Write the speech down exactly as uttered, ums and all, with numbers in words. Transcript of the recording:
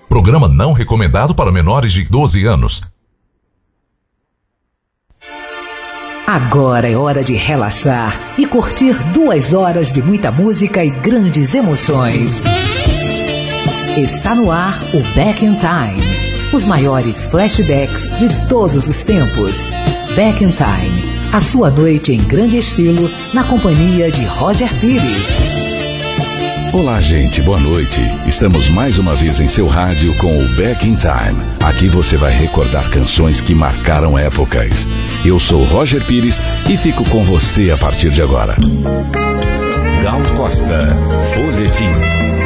Programa não recomendado para menores de doze anos. Agora é hora de relaxar e curtir duas horas de muita música e grandes emoções. Está no ar o Back in Time. Os maiores flashbacks de todos os tempos. Back in Time. A sua noite em grande estilo, na companhia de Roger Pires. Olá, gente, boa noite. Estamos mais uma vez em seu rádio com o Back in Time. Aqui você vai recordar canções que marcaram épocas. Eu sou Roger Pires e fico com você a partir de agora. Gal Costa, Folhetim.